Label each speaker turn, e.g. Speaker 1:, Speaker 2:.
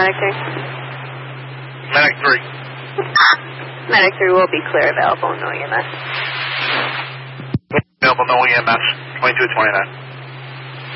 Speaker 1: Medic 3?
Speaker 2: Medic 3.
Speaker 1: Medic 3 will be clear available, no EMS.
Speaker 2: Available, no EMS, 2229.